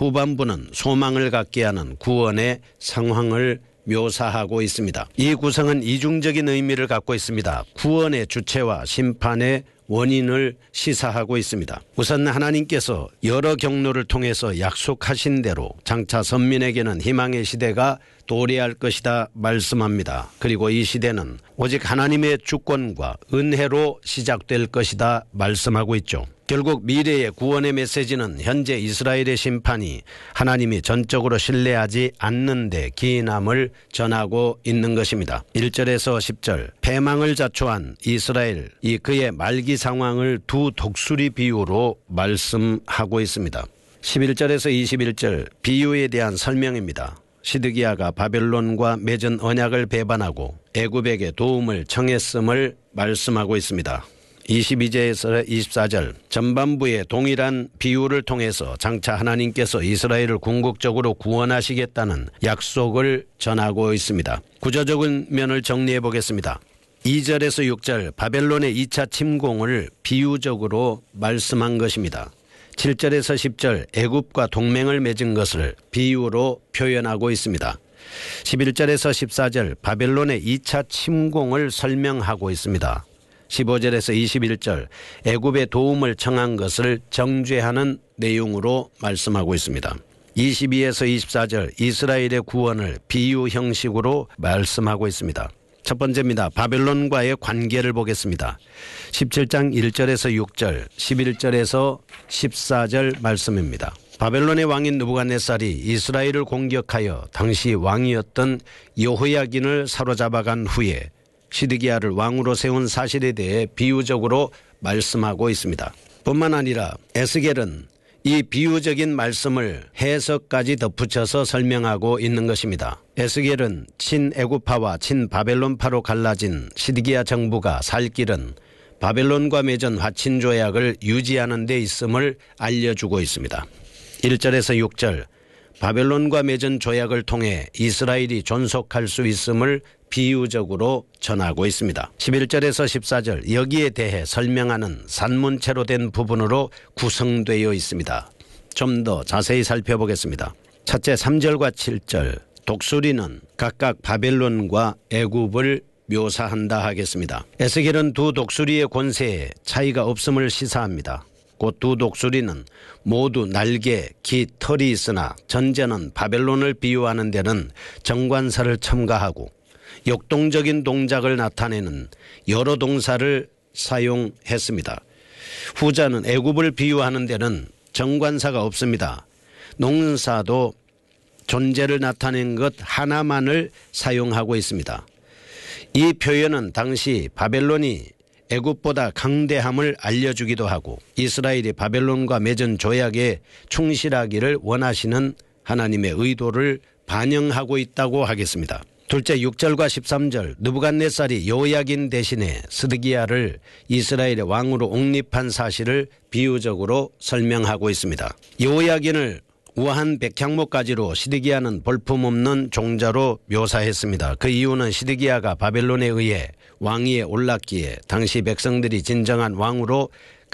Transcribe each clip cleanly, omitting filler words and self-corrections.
후반부는 소망을 갖게 하는 구원의 상황을 묘사하고 있습니다. 이 구성은 이중적인 의미를 갖고 있습니다. 구원의 주체와 심판의 원인을 시사하고 있습니다. 우선 하나님께서 여러 경로를 통해서 약속하신 대로 장차 선민에게는 희망의 시대가 도래할 것이다 말씀합니다. 그리고 이 시대는 오직 하나님의 주권과 은혜로 시작될 것이다 말씀하고 있죠. 결국 미래의 구원의 메시지는 현재 이스라엘의 심판이 하나님이 전적으로 신뢰하지 않는 데 기인함을 전하고 있는 것입니다. 1절에서 10절 패망을 자초한 이스라엘 이 그의 말기 상황을 두 독수리 비유로 말씀하고 있습니다. 11절에서 21절 비유에 대한 설명입니다. 시드기야가 바벨론과 맺은 언약을 배반하고 애굽에게 도움을 청했음을 말씀하고 있습니다. 22절에서 24절 전반부의 동일한 비유를 통해서 장차 하나님께서 이스라엘을 궁극적으로 구원하시겠다는 약속을 전하고 있습니다. 구조적인 면을 정리해 보겠습니다. 2절에서 6절 바벨론의 2차 침공을 비유적으로 말씀한 것입니다. 7절에서 10절 애굽과 동맹을 맺은 것을 비유로 표현하고 있습니다. 11절에서 14절 바벨론의 2차 침공을 설명하고 있습니다. 15절에서 21절 애굽의 도움을 청한 것을 정죄하는 내용으로 말씀하고 있습니다. 22에서 24절 이스라엘의 구원을 비유 형식으로 말씀하고 있습니다. 첫 번째입니다. 바벨론과의 관계를 보겠습니다. 17장 1절에서 6절, 11절에서 14절 말씀입니다. 바벨론의 왕인 느부갓네살이 이스라엘을 공격하여 당시 왕이었던 여호야긴을 사로잡아간 후에 시드기야를 왕으로 세운 사실에 대해 비유적으로 말씀하고 있습니다. 뿐만 아니라 에스겔은 이 비유적인 말씀을 해석까지 덧붙여서 설명하고 있는 것입니다. 에스겔은 친애굽파와 친바벨론파로 갈라진 시드기야 정부가 살 길은 바벨론과 맺은 화친조약을 유지하는 데 있음을 알려주고 있습니다. 1절에서 6절 바벨론과 맺은 조약을 통해 이스라엘이 존속할 수 있음을 비유적으로 전하고 있습니다. 11절에서 14절 여기에 대해 설명하는 산문체로 된 부분으로 구성되어 있습니다. 좀 더 자세히 살펴보겠습니다. 첫째 3절과 7절 독수리는 각각 바벨론과 애굽을 묘사한다 하겠습니다. 에스겔은 두 독수리의 권세에 차이가 없음을 시사합니다. 곧 두 독수리는 모두 날개, 깃, 털이 있으나 전제는 바벨론을 비유하는 데는 정관사를 첨가하고 역동적인 동작을 나타내는 여러 동사를 사용했습니다. 후자는 애굽을 비유하는 데는 정관사가 없습니다. 농사도 존재를 나타낸 것 하나만을 사용하고 있습니다. 이 표현은 당시 바벨론이 애굽보다 강대함을 알려주기도 하고 이스라엘이 바벨론과 맺은 조약에 충실하기를 원하시는 하나님의 의도를 반영하고 있다고 하겠습니다. 둘째 6절과 13절 느부갓네살이 여호야긴 대신에 스드기야를 이스라엘의 왕으로 옹립한 사실을 비유적으로 설명하고 있습니다. 여호야긴을 우한 백향목가지로 시드기야는 볼품없는 종자로 묘사했습니다. 그 이유는 시드기야가 바벨론에 의해 왕위에 올랐기에 당시 백성들이 진정한 왕으로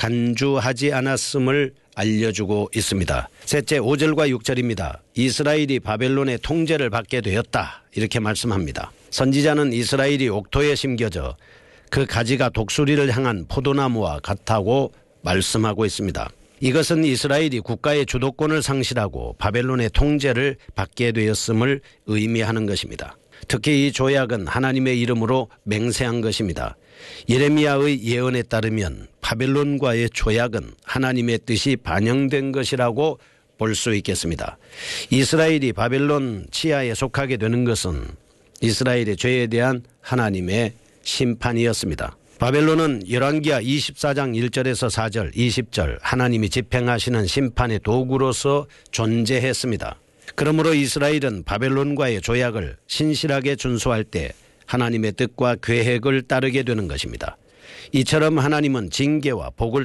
간주하지 않았음을 알려주고 있습니다. 셋째 5절과 6절입니다. 이스라엘이 바벨론의 통제를 받게 되었다 이렇게 말씀합니다. 선지자는 이스라엘이 옥토에 심겨져 그 가지가 독수리를 향한 포도나무와 같다고 말씀하고 있습니다. 이것은 이스라엘이 국가의 주도권을 상실하고 바벨론의 통제를 받게 되었음을 의미하는 것입니다. 특히 이 조약은 하나님의 이름으로 맹세한 것입니다. 예레미야의 예언에 따르면 바벨론과의 조약은 하나님의 뜻이 반영된 것이라고 볼 수 있겠습니다. 이스라엘이 바벨론 치하에 속하게 되는 것은 이스라엘의 죄에 대한 하나님의 심판이었습니다. 바벨론은 열왕기하 24장 1절에서 4절 20절 하나님이 집행하시는 심판의 도구로서 존재했습니다. 그러므로 이스라엘은 바벨론과의 조약을 신실하게 준수할 때 하나님의 뜻과 계획을 따르게 되는 것입니다. 이처럼 하나님은 징계와 복을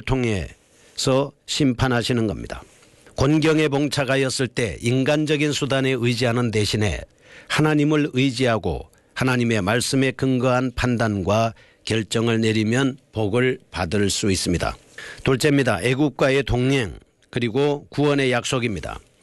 통해서 심판하시는 겁니다. 곤경에 봉착하였을 때 인간적인 수단에 의지하는 대신에 하나님을 의지하고 하나님의 말씀에 근거한 판단과 결정을 내리면 복을 받을 수 있습니다. 둘째입니다. 애국과의 동행 그리고 구원의 약속입니다.